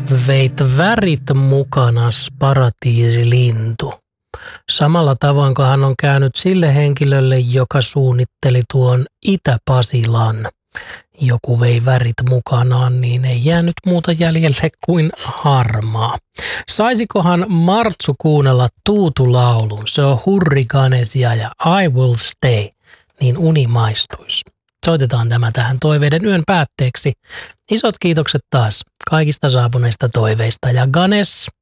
Veit värit mukanas paratiisilintu. Samalla tavoin kuin hän on käynyt sille henkilölle, joka suunnitteli tuon Itä-Pasilan. Joku vei värit mukanaan, niin ei jäänyt muuta jäljelle kuin harmaa. Saisikohan Martsu kuunnella tuutulaulun? Se on Hurriganesia ja I Will Stay, niin uni maistuisi. Soitetaan tämä tähän toiveiden yön päätteeksi. Isot kiitokset taas kaikista saapuneista toiveista ja Ganes